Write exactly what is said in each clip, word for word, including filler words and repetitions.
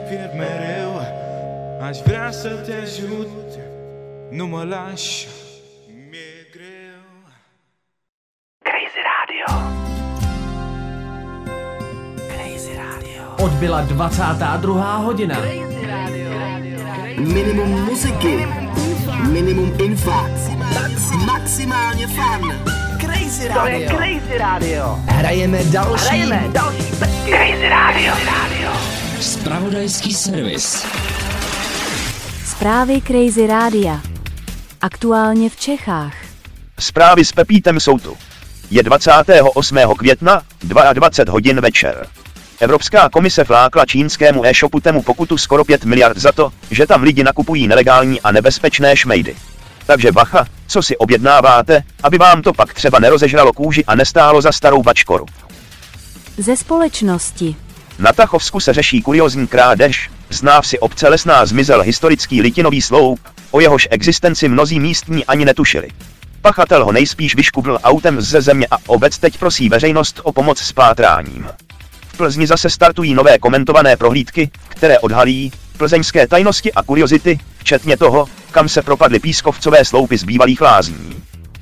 pierd mereu. Aș vrea să te ajut, nu mă lași, mi-e greu. Crazy Radio. Crazy Radio. Odbyla dvacátá druhá hodina. Crazy Radio. Minimum muziky, minimum infax, max, maximálně fun. Crazy Radio. To je Crazy Radio. Hrajeme další. Hrajeme další pecky. Crazy Radio. Zpravodajský servis. Zprávy Crazy Rádia. Aktuálně v Čechách. Zprávy s Pepítem jsou tu. Je dvacátého osmého května, dvacet dva hodin večer. Evropská komise flákla čínskému e-shopu Temu pokutu skoro pět miliard za to, že tam lidi nakupují nelegální a nebezpečné šmejdy. Takže bacha, co si objednáváte, aby vám to pak třeba nerozežralo kůži a nestálo za starou bačkoru. Ze společnosti. Na Tachovsku se řeší kuriózní krádež, z návsi obce Lesná zmizel historický litinový sloup, o jehož existenci mnozí místní ani netušili. Pachatel ho nejspíš vyškubl autem ze země a obec teď prosí veřejnost o pomoc s pátráním. V Plzni zase startují nové komentované prohlídky, které odhalí plzeňské tajnosti a kuriozity, včetně toho, kam se propadly pískovcové sloupy z bývalých lázní.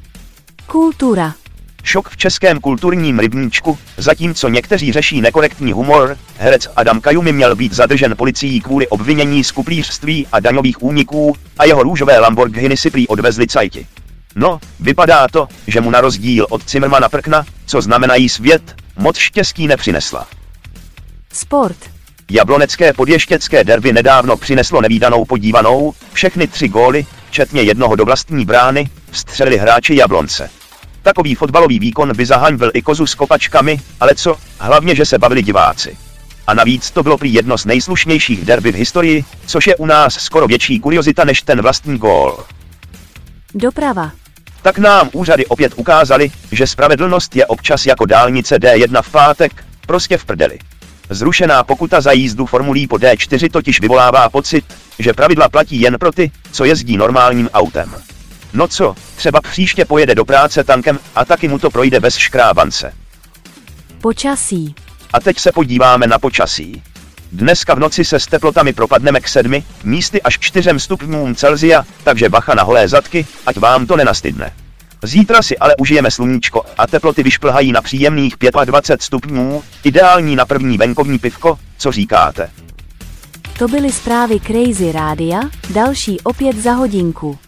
Kultura. Šok v českém kulturním rybníčku, zatímco někteří řeší nekorektní humor, herec Adam Kajumi měl být zadržen policií kvůli obvinění z kuplířství a daňových úniků a jeho růžové Lamborghini si prý odvezli cajti. No, vypadá to, že mu na rozdíl od Cimrmana prkna, co znamenají svět, moc štěstí nepřinesla. Sport. Jablonecké podještěcké derby nedávno přineslo nevídanou podívanou, všechny tři góly, včetně jednoho do vlastní brány, vstřelili hráči Jablonce. Takový fotbalový výkon by zahanbil i kozu s kopačkami, ale co, hlavně že se bavili diváci. A navíc to bylo prý jedno z nejslušnějších derby v historii, což je u nás skoro větší kuriozita než ten vlastní gól. Doprava. Tak nám úřady opět ukázali, že spravedlnost je občas jako dálnice D jedna v pátek, prostě v prdeli. Zrušená pokuta za jízdu formulí po D čtyři totiž vyvolává pocit, že pravidla platí jen pro ty, co jezdí normálním autem. No co, třeba příště pojede do práce tankem a taky mu to projde bez škrábance. Počasí. A teď se podíváme na počasí. Dneska v noci se s teplotami propadneme k sedmi, místy až čtyřem stupňům Celsia, takže bacha na holé zadky, ať vám to nenastydne. Zítra si ale užijeme sluníčko a teploty vyšplhají na příjemných dvacet pět stupňů, ideální na první venkovní pivko, co říkáte? To byly zprávy Crazy Rádia, další opět za hodinku.